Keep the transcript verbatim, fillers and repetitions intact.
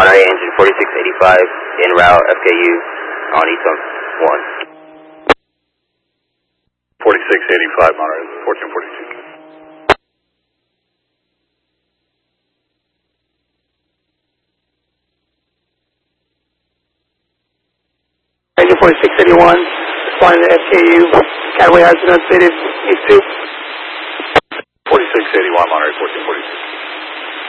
Monterey engine forty-six eighty-five, en route F K U on Eastham one. forty-six eighty-five, Monterey, fourteen forty-two. Engine forty-six eighty-one, responding to F K U, Cataway has been unfitted, East two. forty-six eighty-one, Monterey, fourteen forty-two.